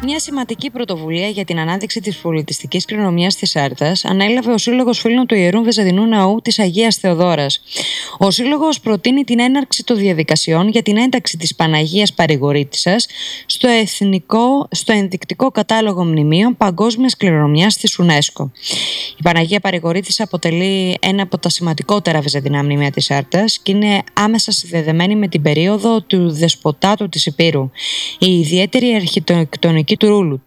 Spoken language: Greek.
Μια σημαντική πρωτοβουλία για την ανάδειξη της πολιτιστικής κληρονομιάς της Άρτας ανέλαβε ο Σύλλογος Φίλων του Ιερού Βυζαντινού Ναού της Αγίας Θεοδόρας. Ο Σύλλογος προτείνει την έναρξη των διαδικασιών για την ένταξη της Παναγίας Παρηγορήτισσας στο ενδεικτικό κατάλογο μνημείων παγκόσμιας κληρονομιάς της UNESCO. Η Παναγία Παρηγορήτισσα αποτελεί ένα από τα σημαντικότερα βυζαντινά μνημεία της Άρτας και είναι άμεσα συνδεδεμένη με την περίοδο του Δεσποτάτου της Υπήρου. Η ιδιαίτερη αρχιτεκτονική του ρούλου